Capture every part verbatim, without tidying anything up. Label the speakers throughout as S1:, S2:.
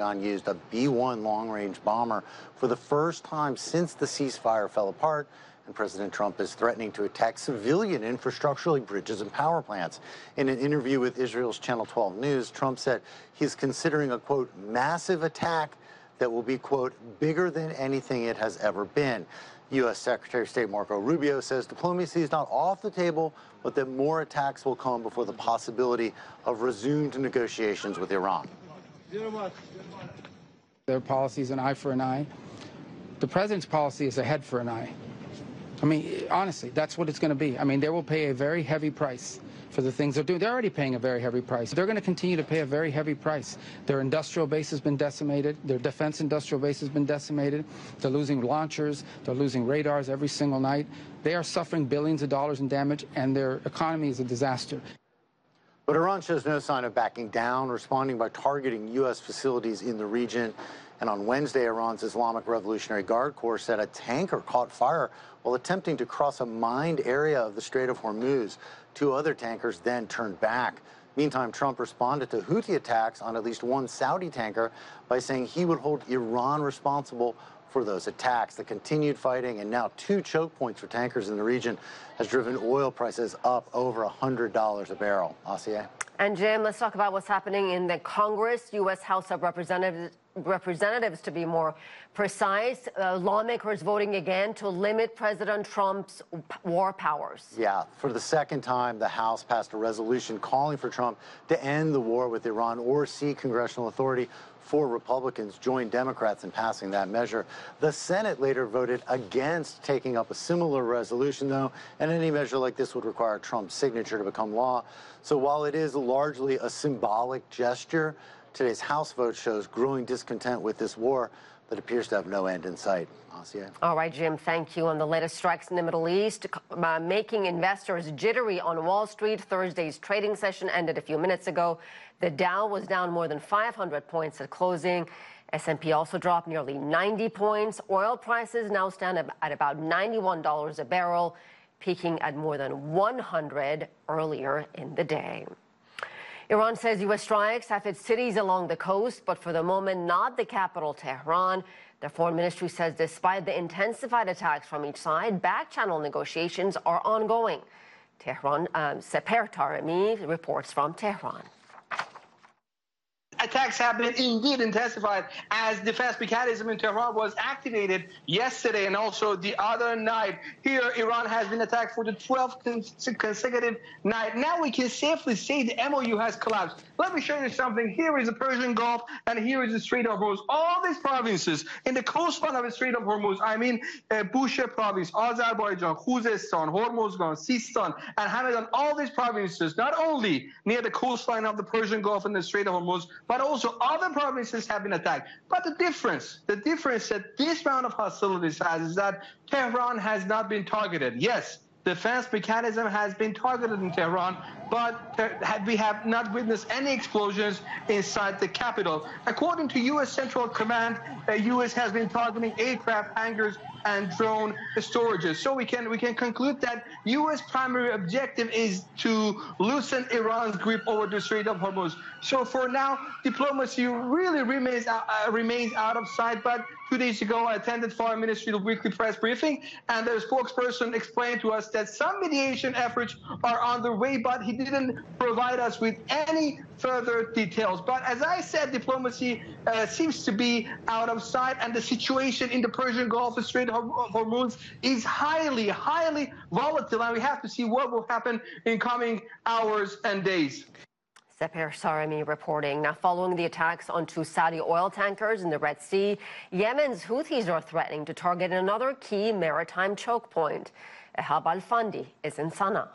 S1: Pentagon used a B one long-range bomber for the first time since the ceasefire fell apart, and President Trump is threatening to attack civilian infrastructure like bridges and power plants. In an interview with Israel's Channel twelve News, Trump said he's considering a, quote, massive attack that will be, quote, bigger than anything it has ever been. U S Secretary of State Marco Rubio says diplomacy is not off the table, but that more attacks will come before the possibility of resumed negotiations with Iran.
S2: Their policy is an eye for an eye. The president's policy is a head for an eye. I mean, honestly, that's what it's going to be. I mean, they will pay a very heavy price for the things they're doing. They're already paying a very heavy price. They're going to continue to pay a very heavy price. Their industrial base has been decimated. Their defense industrial base has been decimated. They're losing launchers. They're losing radars every single night. They are suffering billions of dollars in damage, and their economy is a disaster.
S1: But Iran shows no sign of backing down, responding by targeting U S facilities in the region. And on Wednesday, Iran's Islamic Revolutionary Guard Corps said a tanker caught fire while attempting to cross a mined area of the Strait of Hormuz. Two other tankers then turned back. Meantime, Trump responded to Houthi attacks on at least one Saudi tanker by saying he would hold Iran responsible for those attacks. The continued fighting and now two choke points for tankers in the region has driven oil prices up over one hundred dollars a barrel. Asiye?
S3: And Jim, let's talk about what's happening in the Congress. U S House of Representatives, Representatives to be more precise. Uh, lawmakers voting again to limit President Trump's war powers.
S1: Yeah, for the second time, the House passed a resolution calling for Trump to end the war with Iran or seek congressional authority. Four Republicans joined Democrats in passing that measure. The Senate later voted against taking up a similar resolution, though, and any measure like this would require Trump's signature to become law. So while it is largely a symbolic gesture, today's House vote shows growing discontent with this war that appears to have no end in sight. Asiye?
S3: All right, Jim, thank you. On the latest strikes in the Middle East, uh, making investors jittery on Wall Street. Thursday's trading session ended a few minutes ago. The Dow was down more than five hundred points at closing. S and P also dropped nearly ninety points. Oil prices now stand at about ninety-one dollars a barrel, peaking at more than one hundred earlier in the day. Iran says U S strikes have hit cities along the coast, but for the moment, not the capital, Tehran. The foreign ministry says despite the intensified attacks from each side, back-channel negotiations are ongoing. Tehran, um, Seper Taremi reports from Tehran.
S4: Attacks have been indeed intensified as defense mechanism in Tehran was activated yesterday and also the other night. Here, Iran has been attacked for the twelfth consecutive night. Now we can safely say the M O U has collapsed. Let me show you something. Here is the Persian Gulf, and here is the Strait of Hormuz. All these provinces in the coastline of the Strait of Hormuz, I mean uh, Bushehr province, Azerbaijan, Khuzestan, Hormuzgan, Sistan, and Hamadan, all these provinces, not only near the coastline of the Persian Gulf and the Strait of Hormuz, but also other provinces have been attacked. But the difference, the difference that this round of hostilities has is that Tehran has not been targeted. Yes, defense mechanism has been targeted in Tehran, but we have not witnessed any explosions inside the capital. According to U S Central Command, the U S has been targeting aircraft hangars and drone storages. So we can we can conclude that U S primary objective is to loosen Iran's grip over the Strait of Hormuz. So for now, diplomacy really remains uh, remains out of sight. But two days ago, I attended Foreign Ministry's weekly press briefing, and the spokesperson explained to us that some mediation efforts are underway, but he didn't provide us with any further details. But as I said, diplomacy uh, seems to be out of sight, and the situation in the Persian Gulf, the Strait of Hormuz, is highly, highly volatile, and we have to see what will happen in coming hours and days.
S3: Seper Taremi reporting. Now, following the attacks on two Saudi oil tankers in the Red Sea, Yemen's Houthis are threatening to target another key maritime choke point. Ehab Al-Fandi is in Sana'a.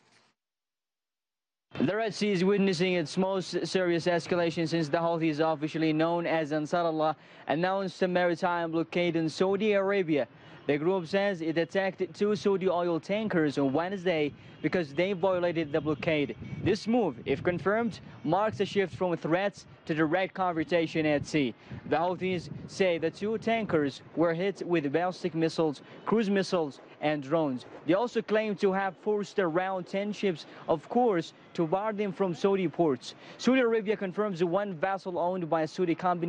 S5: The Red Sea is witnessing its most serious escalation since the Houthis, officially known as Ansar Allah, announced a maritime blockade in Saudi Arabia. The group says it attacked two Saudi oil tankers on Wednesday because they violated the blockade. This move, if confirmed, marks a shift from threats to direct confrontation at sea. The Houthis say the two tankers were hit with ballistic missiles, cruise missiles, and drones. They also claim to have forced around ten ships, of course, to bar them from Saudi ports. Saudi Arabia confirms one vessel owned by a Saudi company